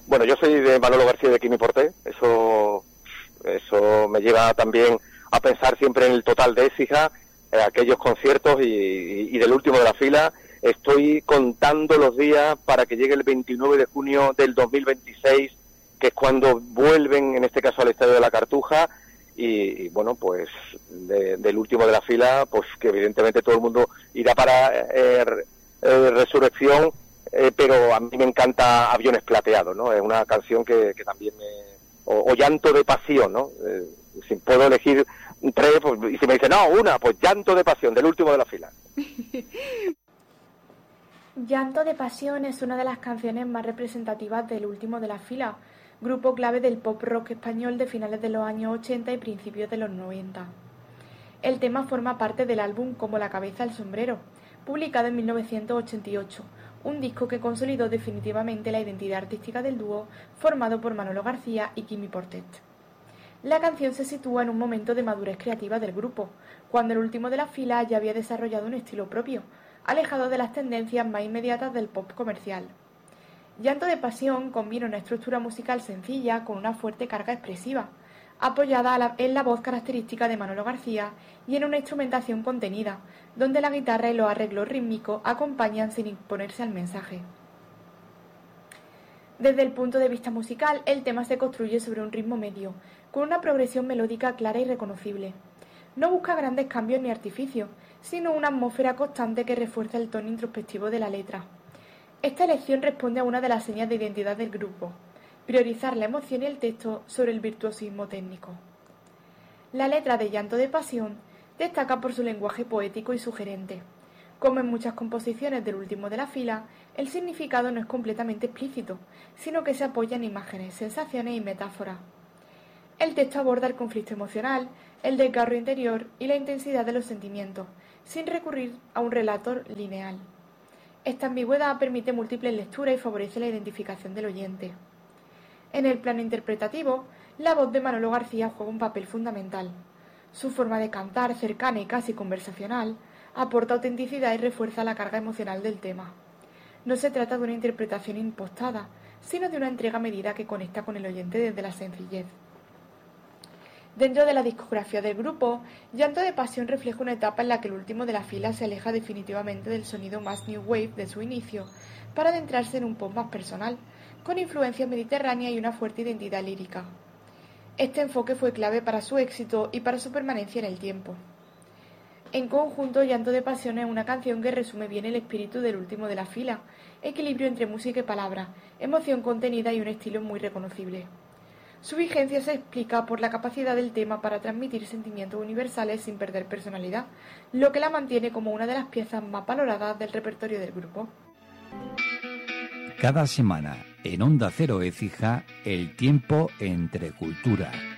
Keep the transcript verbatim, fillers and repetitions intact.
Bueno, yo soy de Manolo García y de Quimi Portet, eso, eso me lleva también a pensar siempre en el total de Écija, eh, aquellos conciertos y, y, y del último de la fila. Estoy contando los días para que llegue el veintinueve de junio del dos mil veintiséis, que es cuando vuelven, en este caso, al Estadio de la Cartuja, y, y bueno, pues de, del último de la fila, pues que evidentemente todo el mundo irá para eh, eh, Resurrección, eh, pero a mí me encanta Aviones Plateados, ¿no? Es una canción que, que también me... O, o Llanto de Pasión, ¿no? Eh, si puedo elegir tres, pues, y si me dicen, no, una, pues Llanto de Pasión, del último de la fila. Llanto de Pasión es una de las canciones más representativas del último de la fila, grupo clave del pop rock español de finales de los años ochenta y principios de los noventa. El tema forma parte del álbum Como la cabeza al sombrero, publicado en mil novecientos ochenta y ocho, un disco que consolidó definitivamente la identidad artística del dúo formado por Manolo García y Quimi Portet. La canción se sitúa en un momento de madurez creativa del grupo, cuando el último de la fila ya había desarrollado un estilo propio, alejado de las tendencias más inmediatas del pop comercial. Llanto de Pasión combina una estructura musical sencilla con una fuerte carga expresiva, apoyada a la, en la voz característica de Manolo García y en una instrumentación contenida, donde la guitarra y los arreglos rítmicos acompañan sin imponerse al mensaje. Desde el punto de vista musical, el tema se construye sobre un ritmo medio, con una progresión melódica clara y reconocible. No busca grandes cambios ni artificios, sino una atmósfera constante que refuerza el tono introspectivo de la letra. Esta elección responde a una de las señas de identidad del grupo: priorizar la emoción y el texto sobre el virtuosismo técnico. La letra de Llanto de Pasión destaca por su lenguaje poético y sugerente. Como en muchas composiciones del último de la fila, el significado no es completamente explícito, sino que se apoya en imágenes, sensaciones y metáforas. El texto aborda el conflicto emocional, el desgarro interior y la intensidad de los sentimientos, sin recurrir a un relato lineal. Esta ambigüedad permite múltiples lecturas y favorece la identificación del oyente. En el plano interpretativo, la voz de Manolo García juega un papel fundamental. Su forma de cantar, cercana y casi conversacional, aporta autenticidad y refuerza la carga emocional del tema. No se trata de una interpretación impostada, sino de una entrega medida que conecta con el oyente desde la sencillez. Dentro de la discografía del grupo, Llanto de Pasión refleja una etapa en la que el último de la fila se aleja definitivamente del sonido más new wave de su inicio, para adentrarse en un pop más personal, con influencias mediterráneas y una fuerte identidad lírica. Este enfoque fue clave para su éxito y para su permanencia en el tiempo. En conjunto, Llanto de Pasión es una canción que resume bien el espíritu del último de la fila, equilibrio entre música y palabra, emoción contenida y un estilo muy reconocible. Su vigencia se explica por la capacidad del tema para transmitir sentimientos universales sin perder personalidad, lo que la mantiene como una de las piezas más valoradas del repertorio del grupo. Cada semana en Onda Cero Écija, el tiempo entre cultura.